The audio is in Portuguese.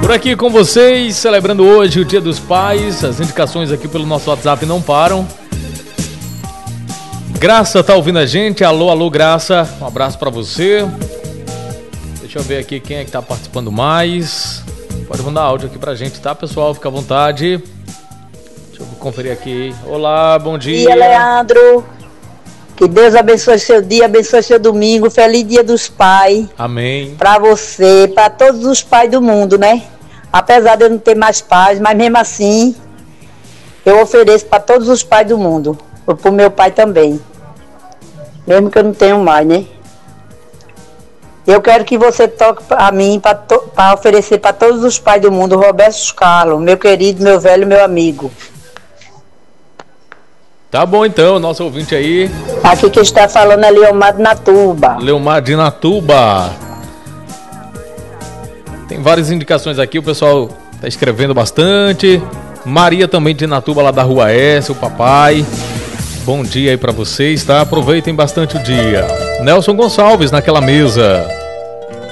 Por aqui com vocês, celebrando hoje o Dia dos Pais. As indicações aqui pelo nosso WhatsApp não param. Graça tá ouvindo a gente. Alô, alô, Graça. Um abraço pra você. Deixa eu ver aqui quem é que tá participando mais. Pode mandar áudio aqui pra gente, tá, pessoal? Fica à vontade. Deixa eu conferir aqui. Olá, bom dia. Bom dia, Leandro. Que Deus abençoe seu dia, abençoe seu domingo. Feliz Dia dos Pais. Amém. Pra você, pra todos os pais do mundo, né? Apesar de eu não ter mais pais, mas mesmo assim, eu ofereço pra todos os pais do mundo. Pro meu pai também. Mesmo que eu não tenha mais, né? Eu quero que você toque pra mim, pra oferecer pra todos os pais do mundo. Roberto Carlos, meu querido, meu velho, meu amigo. Tá bom então, nosso ouvinte aí. Aqui que está falando é Leomar de Natuba. Leomar de Natuba. Tem várias indicações aqui, o pessoal tá escrevendo bastante. Maria também de Natuba, lá da Rua S, o papai. Bom dia aí pra vocês, tá? Aproveitem bastante o dia. Nelson Gonçalves naquela mesa.